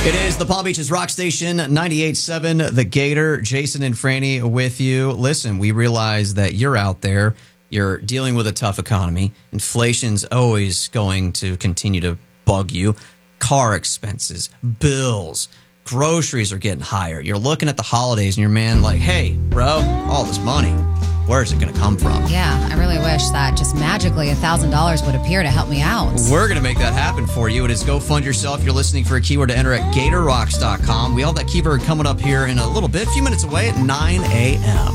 It is the Palm Beaches Rock Station 98.7, The Gator. Jason and Franny with you. Listen, we realize that you're out there. You're dealing with a tough economy. Inflation's always going to continue to bug you. Car expenses, bills, groceries are getting higher. You're looking at the holidays and your man like, hey, bro, all this money, where's it going to come from? Yeah, I really wish that just magically $1,000 would appear to help me out. We're going to make that happen for you. It is Go Fund Yourself. You're listening for a keyword to enter at GatorRocks.com. We have that keyword coming up here in a little bit, a few minutes away at 9 a.m.